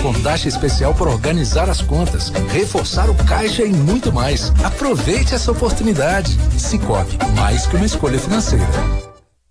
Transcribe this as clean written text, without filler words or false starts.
com taxa especial por organizar as contas, reforçar o caixa e muito mais. Aproveite essa oportunidade. Cicobi, mais que uma escolha financeira.